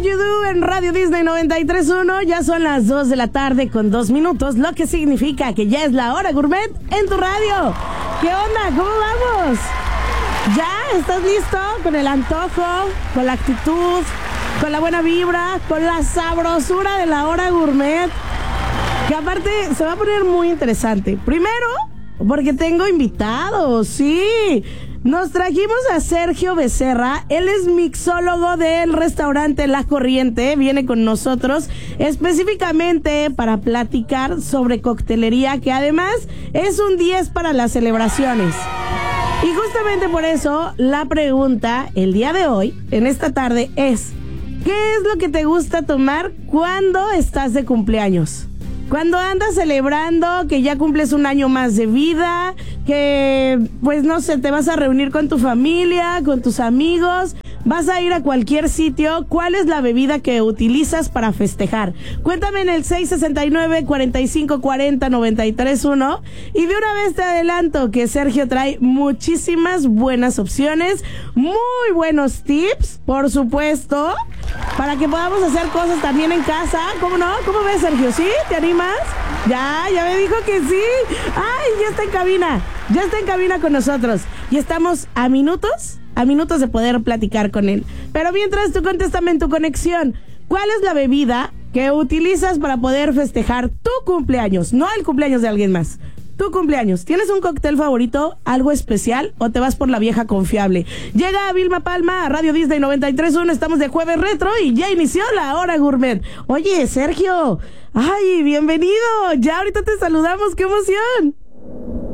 You Do en Radio Disney 93.1. Ya son las 2 de la tarde con 2 minutos, lo que significa que ya es la hora gourmet en tu radio. ¿Qué onda? ¿Cómo vamos? ¿Ya? ¿Estás listo? Con el antojo, con la actitud, con la buena vibra, con la sabrosura de la hora gourmet. Que aparte se va a poner muy interesante. Primero, porque tengo invitados, sí. Nos trajimos a Sergio Becerra, él es mixólogo del restaurante La Corriente, viene con nosotros específicamente para platicar sobre coctelería, que además es un 10 para las celebraciones. Y justamente por eso la pregunta el día de hoy, en esta tarde, es: ¿qué es lo que te gusta tomar cuando estás de cumpleaños? Cuando andas celebrando que ya cumples un año más de vida, que pues no sé, te vas a reunir con tu familia, con tus amigos, vas a ir a cualquier sitio, ¿cuál es la bebida que utilizas para festejar? Cuéntame en el 669-4540-931 y de una vez te adelanto que Sergio trae muchísimas buenas opciones, muy buenos tips, por supuesto, para que podamos hacer cosas también en casa. ¿Cómo no? ¿Cómo ves, Sergio? ¿Sí? ¿Te animas? Ya me dijo que sí. ¡Ay, ya está en cabina! Ya está en cabina con nosotros. Y estamos a minutos de poder platicar con él. Pero mientras, tú contéstame en tu conexión, ¿cuál es la bebida que utilizas para poder festejar tu cumpleaños? No el cumpleaños de alguien más. Tu cumpleaños. ¿Tienes un cóctel favorito, algo especial, o te vas por la vieja confiable? Llega Vilma Palma a Radio Disney 93.1, estamos de Jueves Retro y ya inició la hora gourmet. Oye, Sergio, ay, bienvenido, ya ahorita te saludamos, qué emoción.